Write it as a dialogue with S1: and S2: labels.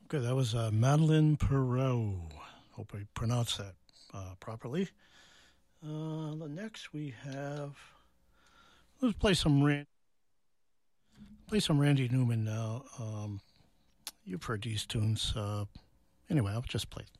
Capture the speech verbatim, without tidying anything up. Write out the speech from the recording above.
S1: Good. That was uh, Madeline Perot. Hope I pronounced that uh, properly. Uh, the next we have. Let's play some Rand, play some Randy Newman now. Um, you've heard these tunes. Uh, anyway, I'll just play.